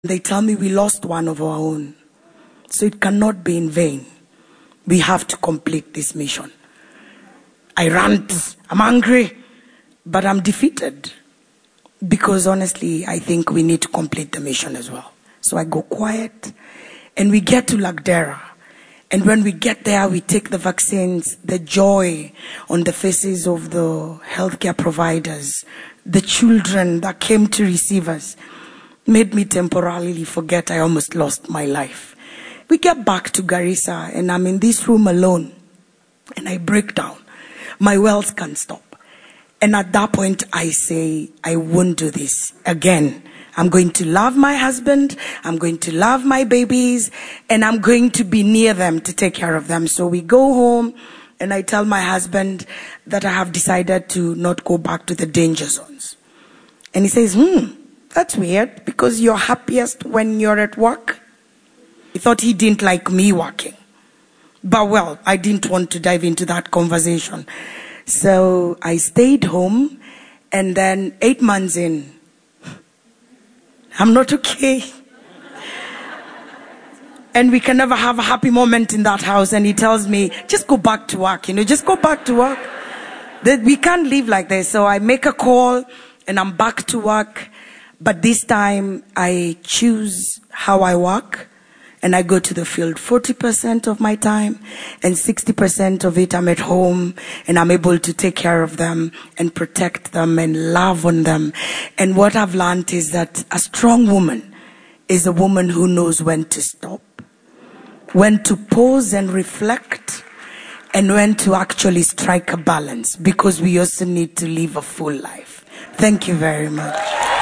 They tell me we lost one of our own. So it cannot be in vain. We have to complete this mission. I rant, I'm angry, but I'm defeated. Because honestly, I think we need to complete the mission as well. So I go quiet, and we get to Lagdera. And when we get there, we take the vaccines, the joy on the faces of the healthcare providers, the children that came to receive us, made me temporarily forget I almost lost my life. We get back to Garissa, and I'm in this room alone, and I break down. My wells can't stop. And at that point, I say, I won't do this again. I'm going to love my husband, I'm going to love my babies, and I'm going to be near them to take care of them. So we go home, and I tell my husband that I have decided to not go back to the danger zones. And he says, that's weird, because you're happiest when you're at work. He thought he didn't like me working. But well, I didn't want to dive into that conversation. So I stayed home, and then 8 months in, I'm not okay. And we can never have a happy moment in that house. And he tells me, just go back to work, just go back to work. We can't live like this. So I make a call, and I'm back to work. But this time, I choose how I work. And I go to the field 40% of my time, and 60% of it I'm at home, and I'm able to take care of them and protect them and love on them. And what I've learned is that a strong woman is a woman who knows when to stop, when to pause and reflect, and when to actually strike a balance, because we also need to live a full life. Thank you very much.